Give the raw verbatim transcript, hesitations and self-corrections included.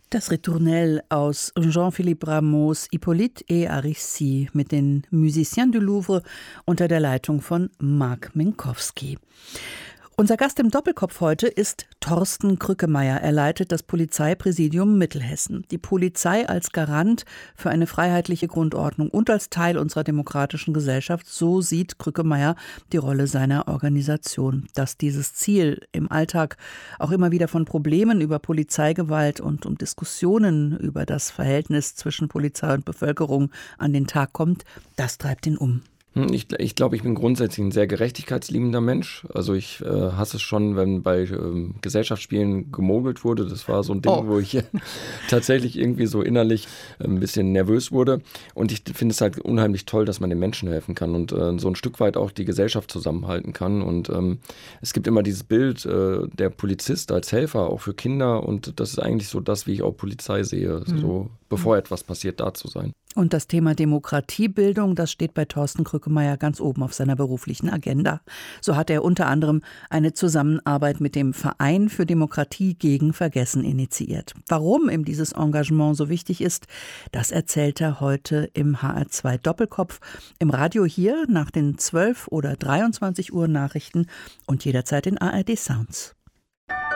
Das Ritournelle aus Jean-Philippe Rameaus Hippolyte et Aricie mit den Musiciens du Louvre unter der Leitung von Marc Minkowski. Unser Gast im Doppelkopf heute ist Thorsten Krückemeier. Er leitet das Polizeipräsidium Mittelhessen. Die Polizei als Garant für eine freiheitliche Grundordnung und als Teil unserer demokratischen Gesellschaft. So sieht Krückemeier die Rolle seiner Organisation. Dass dieses Ziel im Alltag auch immer wieder von Problemen über Polizeigewalt und um Diskussionen über das Verhältnis zwischen Polizei und Bevölkerung an den Tag kommt, das treibt ihn um. Ich, ich glaube, ich bin grundsätzlich ein sehr gerechtigkeitsliebender Mensch. Also ich äh, hasse es schon, wenn bei ähm, Gesellschaftsspielen gemogelt wurde. Das war so ein Ding, oh. wo ich tatsächlich irgendwie so innerlich ein bisschen nervös wurde. Und ich finde es halt unheimlich toll, dass man den Menschen helfen kann und äh, so ein Stück weit auch die Gesellschaft zusammenhalten kann. Und ähm, es gibt immer dieses Bild, äh, der Polizist als Helfer, auch für Kinder. Und das ist eigentlich so das, wie ich auch Polizei sehe, mhm. so bevor etwas passiert, da zu sein. Und das Thema Demokratiebildung, das steht bei Thorsten Krückemeier ganz oben auf seiner beruflichen Agenda. So hat er unter anderem eine Zusammenarbeit mit dem Verein für Demokratie gegen Vergessen initiiert. Warum ihm dieses Engagement so wichtig ist, das erzählt er heute im H R zwei Doppelkopf, im Radio hier nach den zwölf oder dreiundzwanzig Uhr Nachrichten und jederzeit in A R D Sounds.